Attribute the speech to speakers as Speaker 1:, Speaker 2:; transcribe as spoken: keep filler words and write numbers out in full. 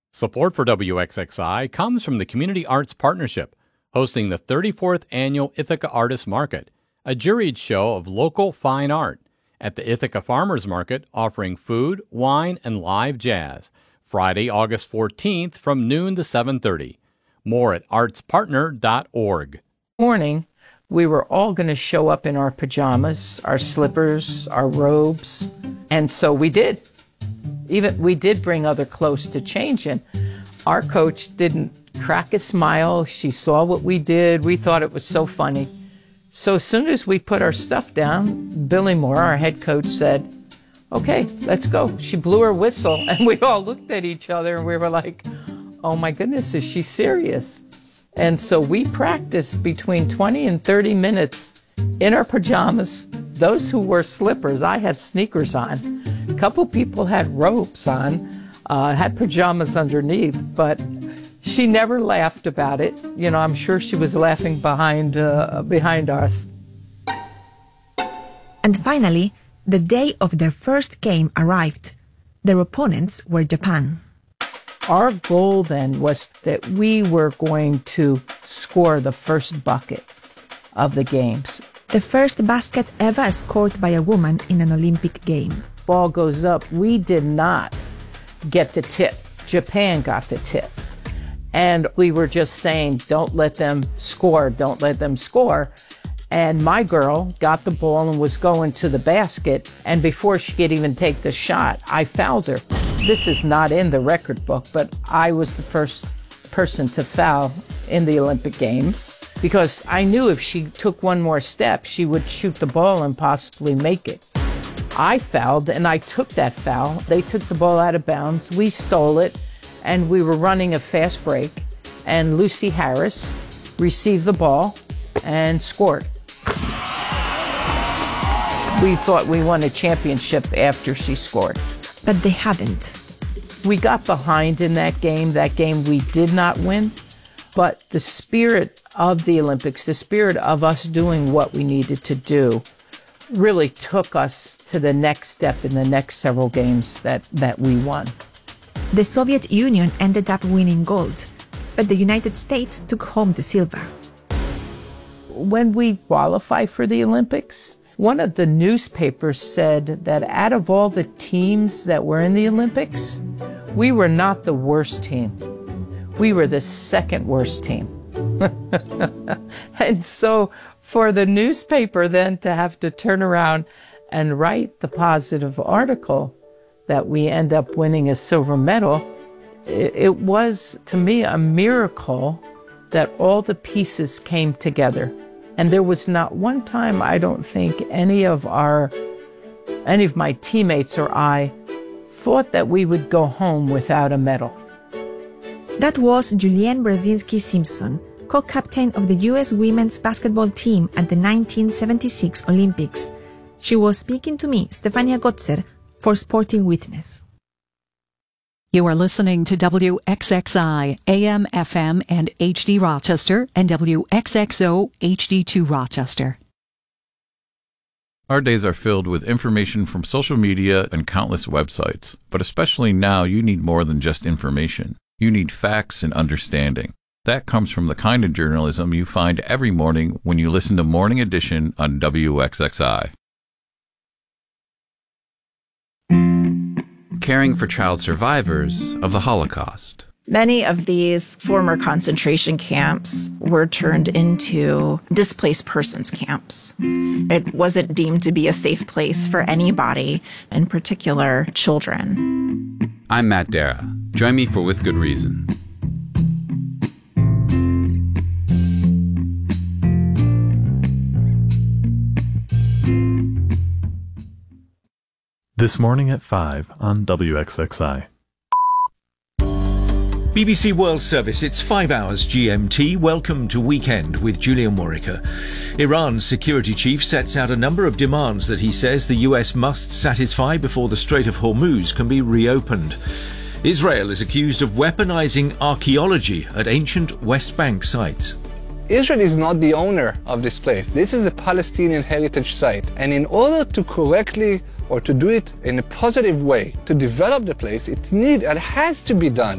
Speaker 1: Support for W X X I comes from the Community Arts Partnership, hosting the thirty-fourth Annual Ithaca Artists Market, a juried show of local fine art, at the Ithaca Farmers Market offering food, wine, and live jazz, Friday, August fourteenth from noon to seven thirty. More at arts partner dot org.
Speaker 2: Morning, we were all going to show up in our pajamas, our slippers, our robes, and so we did. Even we did bring other clothes to change in. Our coach didn't crack a smile. She saw what we did. We thought it was so funny. So as soon as we put our stuff down, Billy Moore, our head coach, said, "Okay, let's go." She blew her whistle, and we all looked at each other, and we were like, "Oh my goodness, is she serious?" And so we practiced between twenty and thirty minutes in our pajamas. Those who wore slippers, I had sneakers on. A couple people had ropes on, uh, had pajamas underneath, but she never laughed about it. You know, I'm sure she was laughing behind, uh, behind us.
Speaker 3: And finally, the day of their first game arrived. Their opponents were Japan.
Speaker 2: Our goal then was that we were going to score the first bucket of the games.
Speaker 3: The first basket ever scored by a woman in an Olympic game.
Speaker 2: Ball goes up. We did not get the tip. Japan got the tip. And we were just saying, don't let them score, don't let them score. And my girl got the ball and was going to the basket. And before she could even take the shot, I fouled her. This is not in the record book, but I was the first person to foul in the Olympic Games because I knew if she took one more step, she would shoot the ball and possibly make it. I fouled, and I took that foul. They took the ball out of bounds. We stole it, and we were running a fast break, and Lucy Harris received the ball and scored. We thought we won a championship after she scored.
Speaker 3: But they hadn't.
Speaker 2: We got behind in that game. That game we did not win. But the spirit of the Olympics, the spirit of us doing what we needed to do, really took us to the next step in the next several games that, that we won.
Speaker 3: The Soviet Union ended up winning gold, but the United States took home the silver.
Speaker 2: When we qualified for the Olympics, one of the newspapers said that out of all the teams that were in the Olympics, we were not the worst team. We were the second worst team. And so for the newspaper then to have to turn around and write the positive article that we end up winning a silver medal, it, it was, to me, a miracle that all the pieces came together. And there was not one time, I don't think, any of our, any of my teammates or I thought that we would go home without a medal.
Speaker 3: That was Julianne Brzezinski-Simpson, co-captain of the U S women's basketball team at the nineteen seventy-six Olympics. She was speaking to me, Stefania Gotzer, for Sporting Witness.
Speaker 4: You are listening to W X X I, A M, F M, and H D Rochester, and W X X O, H D two Rochester.
Speaker 5: Our days are filled with information from social media and countless websites, but especially now you need more than just information. You need facts and understanding. That comes from the kind of journalism you find every morning when you listen to Morning Edition on W X X I.
Speaker 6: Caring for child survivors of the Holocaust.
Speaker 7: Many of these former concentration camps were turned into displaced persons camps. It wasn't deemed to be a safe place for anybody, in particular children.
Speaker 6: I'm Matt Dara. Join me for With Good Reason.
Speaker 8: This morning at five on W X X I.
Speaker 9: B B C World Service, it's five hours G M T. Welcome to Weekend with Julian Warwicker. Iran's security chief sets out a number of demands that he says the U S must satisfy before the Strait of Hormuz can be reopened. Israel is accused of weaponizing archaeology at ancient West Bank sites.
Speaker 10: Israel is not the owner of this place. This is a Palestinian heritage site. And in order to correctly or to do it in a positive way, to develop the place, it need, it has to be done